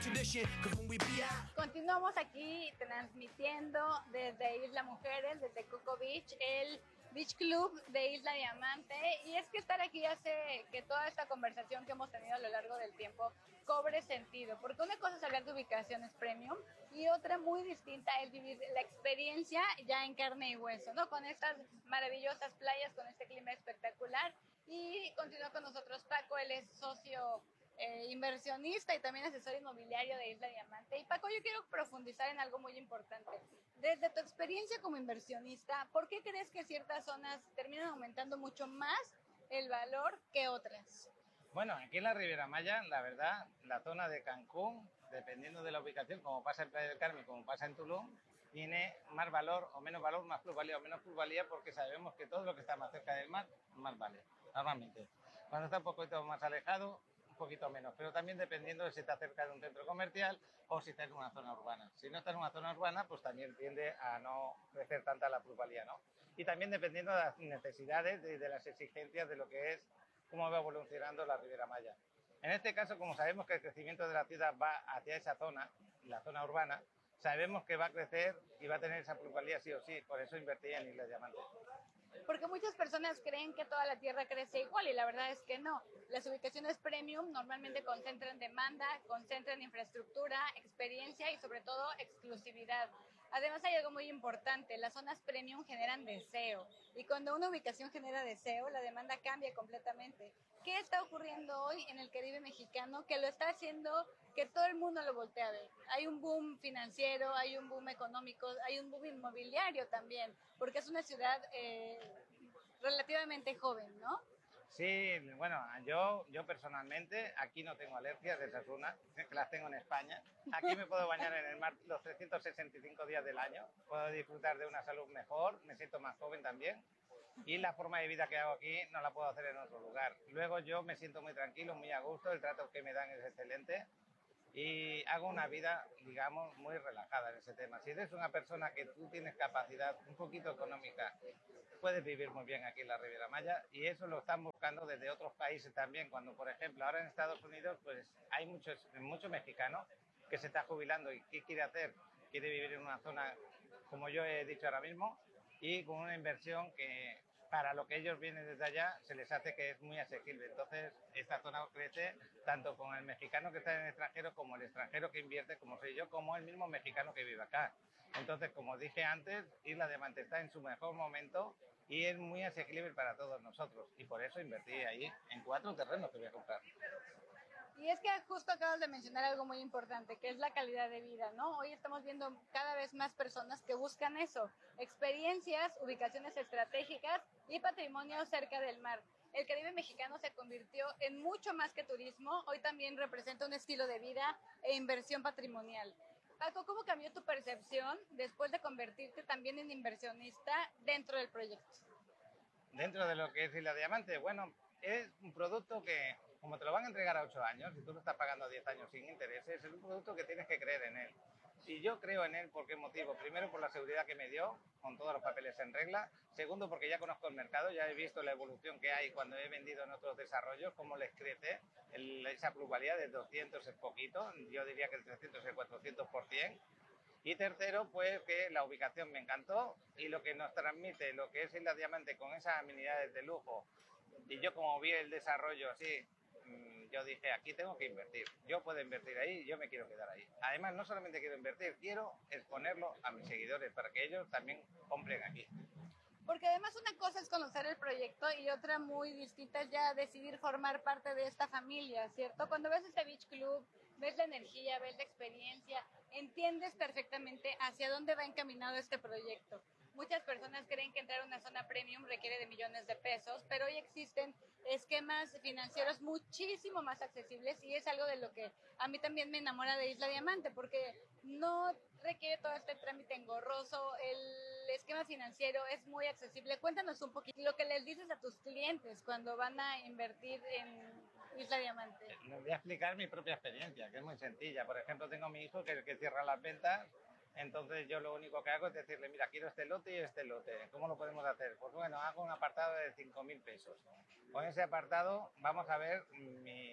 Continuamos aquí transmitiendo desde Isla Mujeres, desde Coco Beach, el Beach Club de Isla Diamante, y es que estar aquí hace que toda esta conversación que hemos tenido a lo largo del tiempo cobre sentido, porque una cosa es hablar de ubicaciones premium y otra muy distinta es vivir la experiencia ya en carne y hueso, ¿no? Con estas maravillosas playas, con este clima espectacular. Y continúa con nosotros Paco, él es socio inversionista y también asesor inmobiliario de Isla Diamante. Y Paco, yo quiero profundizar en algo muy importante. Desde tu experiencia como inversionista, ¿por qué crees que ciertas zonas terminan aumentando mucho más el valor que otras? Bueno, aquí en la Riviera Maya, la verdad, la zona de Cancún, dependiendo de la ubicación, como pasa en Playa del Carmen, como pasa en Tulum, tiene más valor o menos valor, más plusvalía o menos plusvalía, porque sabemos que todo lo que está más cerca del mar, más vale, normalmente. Cuando está un poquito más alejado, un poquito menos, pero también dependiendo de si está cerca de un centro comercial o si está en una zona urbana. Si no está en una zona urbana, pues también tiende a no crecer tanta la plusvalía, ¿no? Y también dependiendo de las necesidades, de las exigencias de lo que es cómo va evolucionando la Riviera Maya. En este caso, como sabemos que el crecimiento de la ciudad va hacia esa zona, la zona urbana, sabemos que va a crecer y va a tener esa plusvalía sí o sí, por eso invertí en Isla Diamante. Porque muchas personas creen que toda la tierra crece igual y la verdad es que no. Las ubicaciones premium normalmente concentran demanda, concentran infraestructura, experiencia y sobre todo exclusividad. Además hay algo muy importante, las zonas premium generan deseo y cuando una ubicación genera deseo, la demanda cambia completamente. ¿Qué está ocurriendo hoy en el Caribe mexicano que lo está haciendo que todo el mundo lo voltea a ver? Hay un boom financiero, hay un boom económico, hay un boom inmobiliario también, porque es una ciudad relativamente joven, ¿no? Sí, bueno, yo personalmente aquí no tengo alergias, de esas una, que las tengo en España. Aquí me puedo bañar en el mar los 365 días del año, puedo disfrutar de una salud mejor, me siento más joven también y la forma de vida que hago aquí no la puedo hacer en otro lugar. Luego yo me siento muy tranquilo, muy a gusto, el trato que me dan es excelente y hago una vida, digamos, muy relajada en ese tema. Si eres una persona que tú tienes capacidad un poquito económica, puedes vivir muy bien aquí en la Riviera Maya y eso lo están buscando desde otros países también. Cuando, por ejemplo, ahora en Estados Unidos, pues hay muchos mexicanos que se está jubilando y ¿qué quiere hacer? Quiere vivir en una zona, como yo he dicho ahora mismo, y con una inversión que para lo que ellos vienen desde allá se les hace que es muy asequible. Entonces, esta zona crece tanto con el mexicano que está en el extranjero como el extranjero que invierte, como soy yo, como el mismo mexicano que vive acá. Entonces, como dije antes, Isla Diamante está en su mejor momento y es muy asequible para todos nosotros. Y por eso invertí ahí en 4 terrenos que voy a comprar. Y es que justo acabas de mencionar algo muy importante, que es la calidad de vida, ¿no? Hoy estamos viendo cada vez más personas que buscan eso, experiencias, ubicaciones estratégicas y patrimonio cerca del mar. El Caribe mexicano se convirtió en mucho más que turismo, hoy también representa un estilo de vida e inversión patrimonial. Paco, ¿cómo cambió tu percepción después de convertirte también en inversionista dentro del proyecto? Dentro de lo que es Isla Diamante, bueno, es un producto que, como te lo van a entregar a 8 años, y tú lo estás pagando a 10 años sin intereses, es un producto que tienes que creer en él. Y yo creo en él, ¿por qué motivo? Primero, por la seguridad que me dio, con todos los papeles en regla. Segundo, porque ya conozco el mercado, ya he visto la evolución que hay cuando he vendido en otros desarrollos, cómo les crece esa plusvalía de 200 es poquito, yo diría que el 300 es el 400%. Y tercero, pues que la ubicación me encantó y lo que nos transmite, lo que es Isla Diamante con esas amenidades de lujo. Y yo como vi el desarrollo así, yo dije, aquí tengo que invertir. Yo puedo invertir ahí y yo me quiero quedar ahí. Además, no solamente quiero invertir, quiero exponerlo a mis seguidores para que ellos también compren aquí. Porque además una cosa es conocer el proyecto y otra muy distinta es ya decidir formar parte de esta familia, ¿cierto? Cuando ves este Beach Club, ves la energía, ves la experiencia, entiendes perfectamente hacia dónde va encaminado este proyecto. Muchas personas creen que entrar a una zona premium requiere de millones de pesos, pero hoy existen esquemas financieros muchísimo más accesibles y es algo de lo que a mí también me enamora de Isla Diamante, porque no requiere todo este trámite engorroso, el esquema financiero es muy accesible. Cuéntanos un poquito lo que les dices a tus clientes cuando van a invertir en Isla Diamante. Les voy a explicar mi propia experiencia, que es muy sencilla. Por ejemplo, tengo a mi hijo que es el que cierra las ventas. Entonces yo lo único que hago es decirle, mira, quiero este lote y este lote. ¿Cómo lo podemos hacer? Pues bueno, hago un apartado de 5.000 pesos. Con ese apartado vamos a ver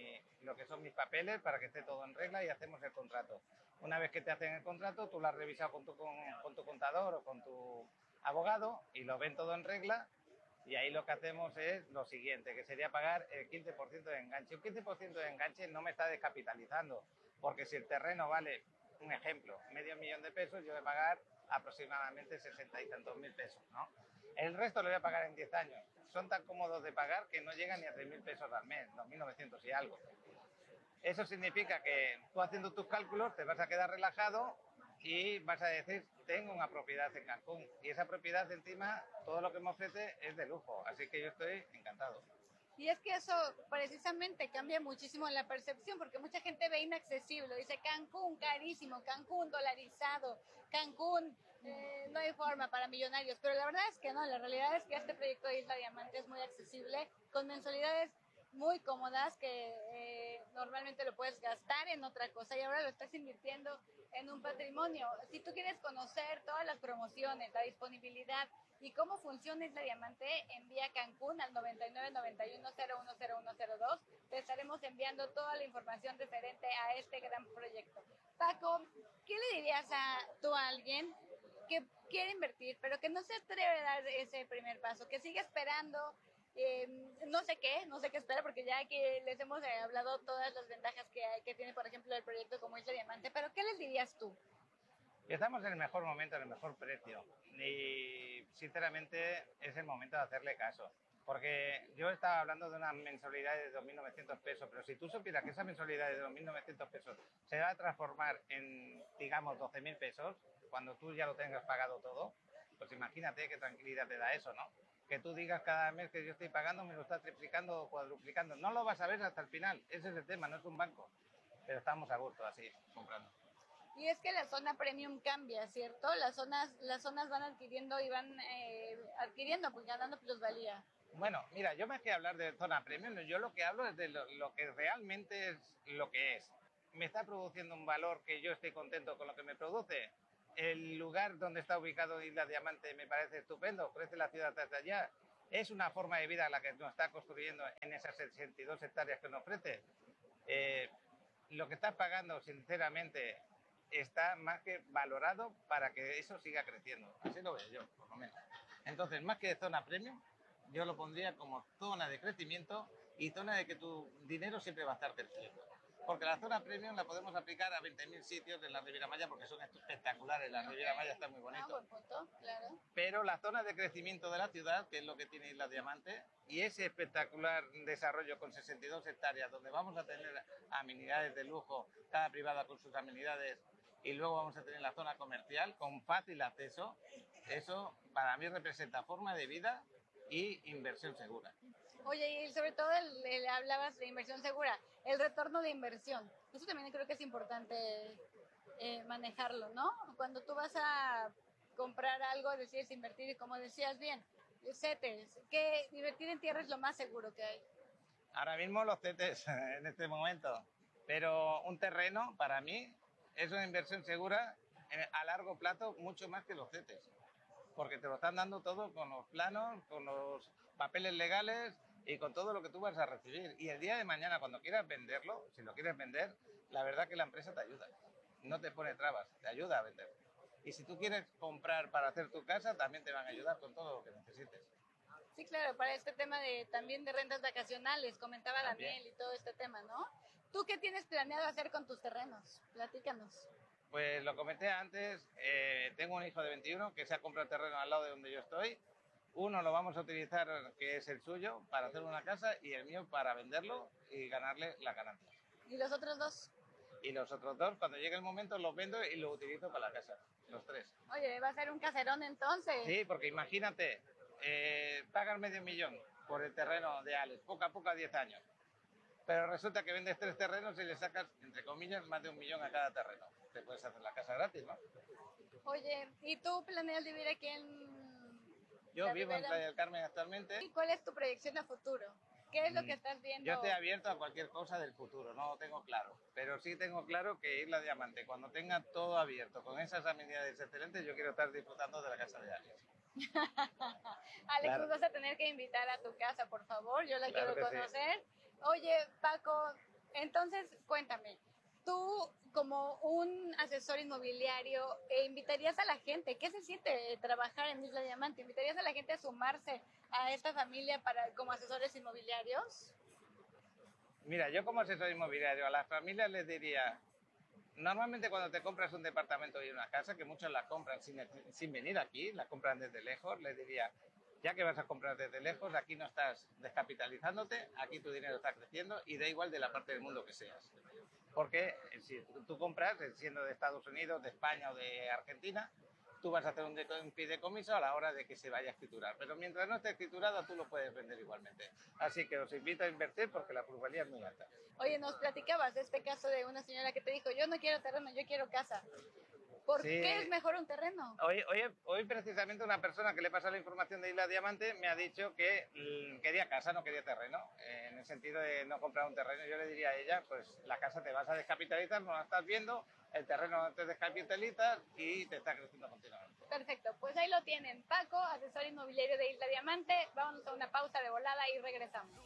lo que son mis papeles para que esté todo en regla y hacemos el contrato. Una vez que te hacen el contrato, tú lo has revisado con tu contador o con tu abogado y lo ven todo en regla. Y ahí lo que hacemos es lo siguiente, que sería pagar el 15% de enganche. Un 15% de enganche no me está descapitalizando, porque si el terreno vale, un ejemplo, $500.000 de pesos, yo voy a pagar aproximadamente 60 y tantos mil pesos, ¿no? El resto lo voy a pagar en 10 años. Son tan cómodos de pagar que no llegan ni a 3.000 pesos al mes, 2.900 y algo. Eso significa que tú haciendo tus cálculos te vas a quedar relajado y vas a decir, tengo una propiedad en Cancún. Y esa propiedad encima, todo lo que me ofrece es de lujo. Así que yo estoy encantado. Y es que eso precisamente cambia muchísimo la percepción, porque mucha gente ve inaccesible, dice Cancún carísimo, Cancún dolarizado, Cancún no hay forma para millonarios, pero la verdad es que no, la realidad es que este proyecto de Isla Diamante es muy accesible, con mensualidades muy cómodas que normalmente lo puedes gastar en otra cosa y ahora lo estás invirtiendo en un patrimonio. Si tú quieres conocer todas las promociones, la disponibilidad y cómo funciona Isla Diamante, envía Cancún al 9991010102. Te estaremos enviando toda la información referente a este gran proyecto. Paco, ¿qué le dirías a alguien que quiere invertir, pero que no se atreve a dar ese primer paso, que sigue esperando? No sé qué espera, porque ya que les hemos hablado todas las ventajas que tiene, por ejemplo, el proyecto como Isla Diamante, pero ¿qué les dirías tú? Estamos en el mejor momento, en el mejor precio y sinceramente es el momento de hacerle caso. Porque yo estaba hablando de una mensualidad de 2.900 pesos, pero si tú supieras que esa mensualidad de 2.900 pesos se va a transformar en, digamos, 12.000 pesos, cuando tú ya lo tengas pagado todo, pues imagínate qué tranquilidad te da eso, ¿no? Que tú digas cada mes que yo estoy pagando me lo está triplicando o cuadruplicando. No lo vas a ver hasta el final, ese es el tema, no es un banco. Pero estamos a gusto así, comprando. Y es que la zona premium cambia, ¿cierto? Las zonas van adquiriendo y van adquiriendo, pues ganando plusvalía. Bueno, mira, yo más que hablar de zona premium, yo lo que hablo es de lo que realmente es lo que es. Me está produciendo un valor que yo estoy contento con lo que me produce. El lugar donde está ubicado Isla Diamante me parece estupendo, ofrece la ciudad desde allá. Es una forma de vida la que nos está construyendo en esas 62 hectáreas que nos ofrece. Lo que estás pagando, sinceramente, está más que valorado para que eso siga creciendo. Así lo veo yo, por lo menos. Entonces, más que zona premium, yo lo pondría como zona de crecimiento y zona de que tu dinero siempre va a estar creciendo. Porque la zona premium la podemos aplicar a 20.000 sitios de la Riviera Maya porque son espectaculares. La Riviera Maya está muy bonito. Buen punto, claro. Pero la zona de crecimiento de la ciudad, que es lo que tiene Isla Diamante, y ese espectacular desarrollo con 62 hectáreas, donde vamos a tener amenidades de lujo, cada privada con sus amenidades, y luego vamos a tener la zona comercial con fácil acceso, eso para mí representa forma de vida y inversión segura. Oye, y sobre todo hablabas de inversión segura, el retorno de inversión. Eso también creo que es importante manejarlo, ¿no? Cuando tú vas a comprar algo, decides invertir, y como decías bien, CETES, que invertir en tierra es lo más seguro que hay. Ahora mismo los CETES en este momento, pero un terreno para mí es una inversión segura a largo plazo mucho más que los CETES, porque te lo están dando todo con los planos, con los papeles legales y con todo lo que tú vas a recibir. Y el día de mañana, cuando quieras venderlo, si lo quieres vender, la verdad que la empresa te ayuda. No te pone trabas, te ayuda a vender. Y si tú quieres comprar para hacer tu casa, también te van a ayudar con todo lo que necesites. Sí, claro, para este tema también de rentas vacacionales, comentaba Daniel y todo este tema, ¿no? ¿Tú qué tienes planeado hacer con tus terrenos? Platícanos. Pues lo comenté antes, tengo un hijo de 21 que se ha comprado terreno al lado de donde yo estoy. Uno lo vamos a utilizar, que es el suyo, para hacer una casa y el mío para venderlo y ganarle la ganancia. ¿Y los otros dos? Y los otros dos, cuando llegue el momento, los vendo y los utilizo para la casa, los tres. Oye, va a ser un caserón entonces. Sí, porque imagínate, pagas $500.000 por el terreno de Alex, poco a poco a 10 años. Pero resulta que vendes 3 terrenos y le sacas, entre comillas, más de $1.000.000 a cada terreno. Te puedes hacer la casa gratis, ¿no? Oye, ¿y tú planeas vivir aquí en Yo vivo en Playa del Carmen actualmente. ¿Y cuál es tu proyección a futuro? ¿Qué es lo que estás viendo? Yo estoy abierto a cualquier cosa del futuro, no lo tengo claro. Pero sí tengo claro que Isla Diamante, cuando tenga todo abierto, con esas amenidades excelentes, yo quiero estar disfrutando de la casa de Alex. Alex, nos vas a tener que invitar a tu casa, por favor. Yo la quiero conocer. Sí. Oye, Paco, Entonces, cuéntame, tú como un asesor inmobiliario, ¿invitarías a la gente? ¿Qué se siente trabajar en Isla Diamante? ¿Invitarías a la gente a sumarse a esta familia como asesores inmobiliarios? Mira, yo como asesor inmobiliario a las familias les diría, normalmente cuando te compras un departamento y una casa, que muchos las compran sin venir aquí, las compran desde lejos, les diría, ya que vas a comprar desde lejos, aquí no estás descapitalizándote, aquí tu dinero está creciendo y da igual de la parte del mundo que seas. Porque si tú compras, siendo de Estados Unidos, de España o de Argentina, tú vas a hacer un fideicomiso a la hora de que se vaya a escriturar. Pero mientras no esté escriturado, tú lo puedes vender igualmente. Así que os invito a invertir porque la plusvalía es muy alta. Oye, nos platicabas de este caso de una señora que te dijo, yo no quiero terreno, yo quiero casa. ¿Por Sí, qué es mejor un terreno? hoy precisamente una persona que le pasa la información de Isla Diamante me ha dicho que quería casa, no quería terreno. En el sentido de no comprar un terreno, yo le diría a ella, pues la casa te vas a descapitalizar, no la estás viendo, el terreno no te descapitalizas y te está creciendo continuamente. Perfecto, pues ahí lo tienen. Paco, asesor inmobiliario de Isla Diamante. Vámonos a una pausa de volada y regresamos.